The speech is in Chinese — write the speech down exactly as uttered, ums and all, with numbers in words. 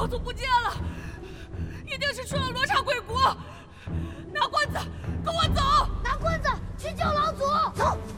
老祖不见了，一定是去了罗刹鬼谷。拿棍子，跟我走！ 拿棍子去救老祖，走！